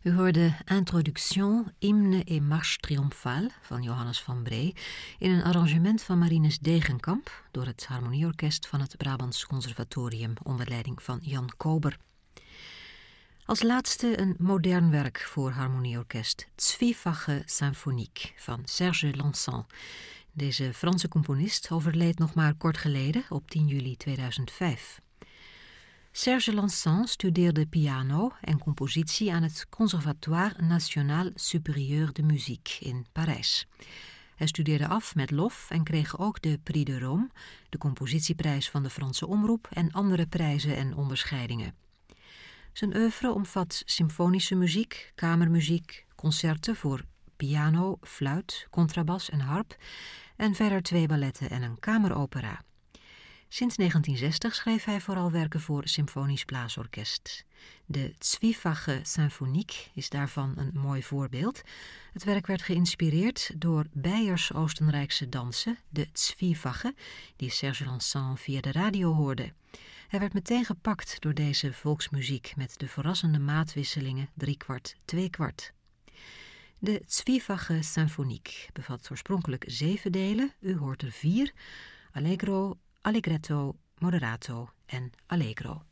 U hoorde Introduction, Hymne et Marche Triomphale van Johannes van Bree in een arrangement van Marinus Degenkamp door het Harmonieorkest van het Brabants Conservatorium onder leiding van Jan Kober. Als laatste een modern werk voor harmonieorkest, Zwiefache Symphonique van Serge Lançon. Deze Franse componist overleed nog maar kort geleden op 10 juli 2005. Serge Lançon studeerde piano en compositie aan het Conservatoire National Supérieur de Musique in Parijs. Hij studeerde af met lof en kreeg ook de Prix de Rome, de compositieprijs van de Franse Omroep en andere prijzen en onderscheidingen. Zijn oeuvre omvat symfonische muziek, kamermuziek, concerten voor piano, fluit, contrabas en harp en verder 2 balletten en een kameropera. Sinds 1960 schreef hij vooral werken voor symfonisch blaasorkest. De Zwiefache Symphonique is daarvan een mooi voorbeeld. Het werk werd geïnspireerd door Beiers-Oostenrijkse dansen, de Zwiefache, die Serge Lançon via de radio hoorde. Hij werd meteen gepakt door deze volksmuziek met de verrassende maatwisselingen 3/4, 2/4. De Zwiefache Symphonique bevat oorspronkelijk 7 delen, u hoort er 4, Allegro, Allegretto, Moderato en Allegro.